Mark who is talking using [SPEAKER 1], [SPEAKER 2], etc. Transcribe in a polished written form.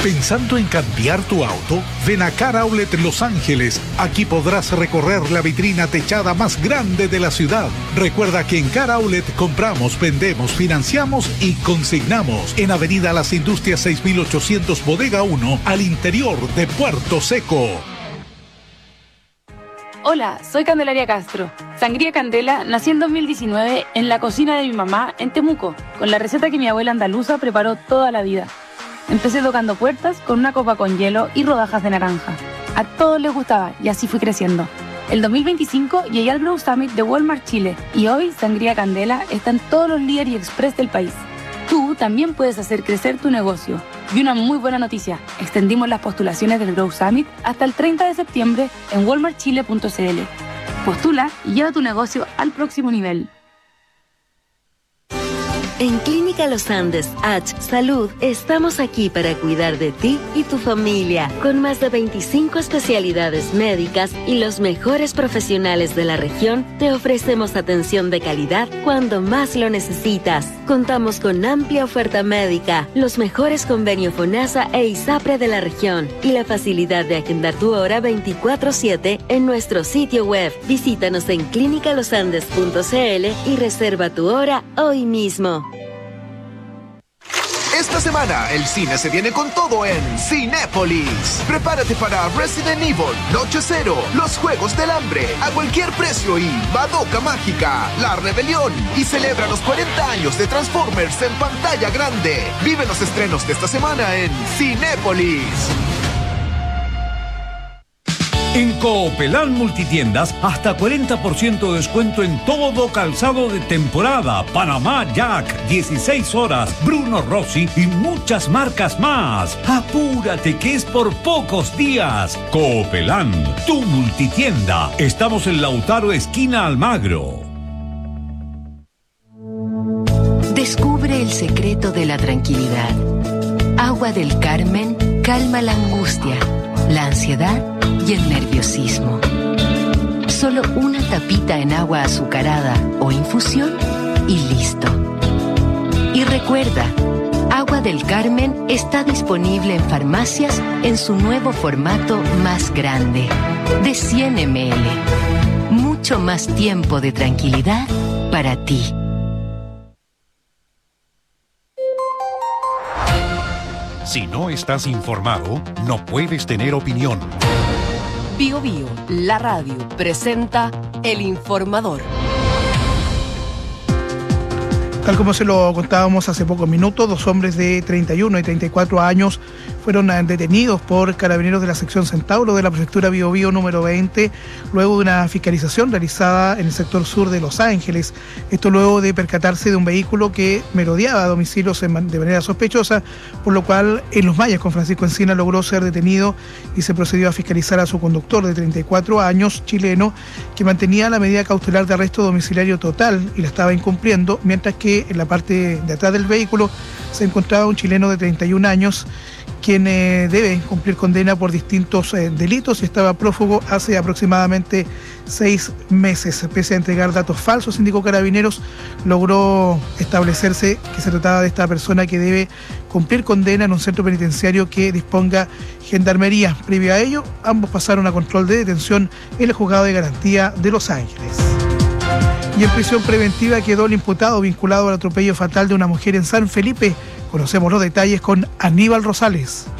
[SPEAKER 1] ¿Pensando en cambiar tu auto? Ven a Car Outlet Los Ángeles. Aquí podrás recorrer la vitrina techada más grande de la ciudad. Recuerda que en Car Outlet compramos, vendemos, financiamos y consignamos. En Avenida Las Industrias 6800 Bodega 1, al interior de Puerto Seco.
[SPEAKER 2] Hola, soy Candelaria Castro. Sangría Candela nació en 2019 en la cocina de mi mamá en Temuco, con la receta que mi abuela andaluza preparó toda la vida. Empecé tocando puertas con una copa con hielo y rodajas de naranja. A todos les gustaba y así fui creciendo. El 2025 llegué al Grow Summit de Walmart Chile y hoy Sangría Candela está en todos los líderes y express del país. Tú también puedes hacer crecer tu negocio. Y una muy buena noticia, extendimos las postulaciones del Grow Summit hasta el 30 de septiembre en walmartchile.cl. Postula y lleva tu negocio al próximo nivel.
[SPEAKER 3] En Clínica Los Andes H Salud estamos aquí para cuidar de ti y tu familia, con más de 25 especialidades médicas y los mejores profesionales de la región. Te ofrecemos atención de calidad cuando más lo necesitas. Contamos con amplia oferta médica, los mejores convenios FONASA e ISAPRE de la región y la facilidad de agendar tu hora 24/7 en nuestro sitio web. Visítanos en clinicalosandes.cl y reserva tu hora hoy mismo.
[SPEAKER 4] Esta semana el cine se viene con todo en Cinépolis. Prepárate para Resident Evil, Noche Cero, Los Juegos del Hambre, a cualquier precio y Madoka Mágica, La Rebelión. Y celebra los 40 años de Transformers en pantalla grande. Vive los estrenos de esta semana en Cinépolis.
[SPEAKER 5] En Coopelán Multitiendas, hasta 40% de descuento en todo calzado de temporada. Panamá Jack, 16 horas, Bruno Rossi y muchas marcas más. Apúrate que es por pocos días. Coopelán, tu multitienda. Estamos en Lautaro, esquina Almagro.
[SPEAKER 6] Descubre el secreto de la tranquilidad. Agua del Carmen calma la angustia, la ansiedad y el nerviosismo. Solo una tapita en agua azucarada o infusión y listo. Y recuerda, Agua del Carmen está disponible en farmacias en su nuevo formato más grande, de 100 ml. Mucho más tiempo de tranquilidad para ti.
[SPEAKER 1] Si no estás informado, no puedes tener opinión.
[SPEAKER 7] Bio Bio, la radio, presenta El Informador.
[SPEAKER 8] Tal como se lo contábamos hace pocos minutos, 2 hombres de 31 y 34 años fueron detenidos por carabineros de la sección Centauro de la prefectura Bio Bio número 20, luego de una fiscalización realizada en el sector sur de Los Ángeles. Esto luego de percatarse de un vehículo que merodeaba domicilios de manera sospechosa, por lo cual en Los Mayas con Francisco Encina logró ser detenido y se procedió a fiscalizar a su conductor de 34 años, chileno, que mantenía la medida cautelar de arresto domiciliario total y la estaba incumpliendo, mientras que en la parte de atrás del vehículo se encontraba un chileno de 31 años, quien debe cumplir condena por distintos delitos y estaba prófugo hace aproximadamente 6 meses. Pese a entregar datos falsos, indicó Carabineros, logró establecerse que se trataba de esta persona que debe cumplir condena en un centro penitenciario que disponga Gendarmería. Previo a ello, ambos pasaron a control de detención en el Juzgado de Garantía de Los Ángeles. Y en prisión preventiva quedó el imputado vinculado al atropello fatal de una mujer en San Felipe. Conocemos los detalles con Aníbal Rosales.